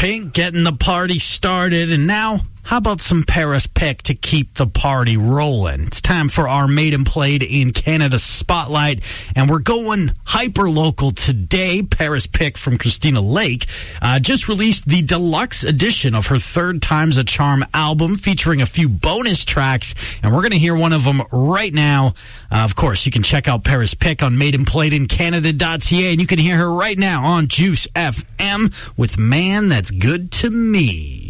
Pink getting the party started, and now, how about some Paris Pick to keep the party rolling? It's time for our Made and Played in Canada Spotlight, and we're going hyper-local today. Paris Pick from Christina Lake just released the deluxe edition of her Third Time's a Charm album, featuring a few bonus tracks, and we're going to hear one of them right now. Of course, you can check out Paris Pick on madeandplayedincanada.ca, and you can hear her right now on Juice FM with Man That's Good to Me.